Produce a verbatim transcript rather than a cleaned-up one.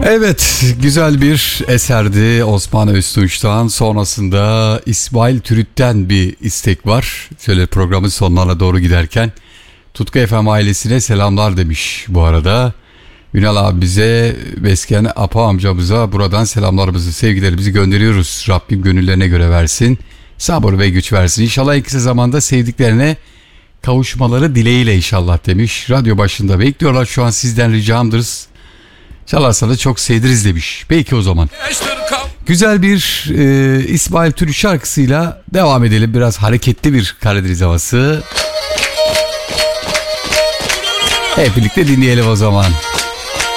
Evet, güzel bir eserdi Osman Öztunç'tan. Sonrasında İsmail Türüt'ten bir istek var. Şöyle programın sonlarına doğru giderken Tutku F M ailesine selamlar demiş bu arada. Ünal abimize, Besken Apa amcamıza buradan selamlarımızı, sevgilerimizi gönderiyoruz. Rabbim gönüllerine göre versin, sabır ve güç versin. İnşallah en kısa zamanda sevdiklerine kavuşmaları dileğiyle inşallah demiş. Radyo başında bekliyorlar şu an, sizden ricamdır. Çalarsanız çok sevdiriz demiş. Peki o zaman. Güzel bir e, İsmail Türüt şarkısıyla devam edelim. Biraz hareketli bir Karadeniz havası. Hep birlikte dinleyelim o zaman.